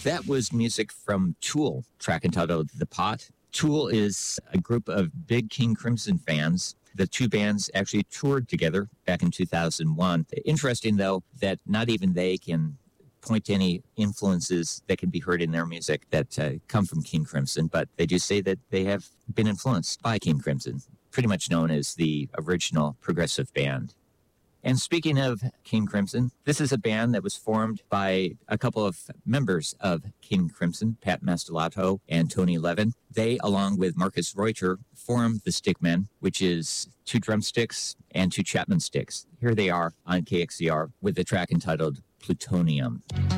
That was music from Tool, track entitled The Pot. Tool is a group of big King Crimson fans. The two bands actually toured together back in 2001. Interesting, though, that not even they can point to any influences that can be heard in their music that come from King Crimson, but they just say that they have been influenced by King Crimson, pretty much known as the original progressive band. And speaking of King Crimson, this is a band that was formed by a couple of members of King Crimson, Pat Mastelotto and Tony Levin. They, along with Marcus Reuter, formed the Stickmen, which is 2 drumsticks and 2 Chapman sticks. Here they are on KXCR with the track entitled Plutonium.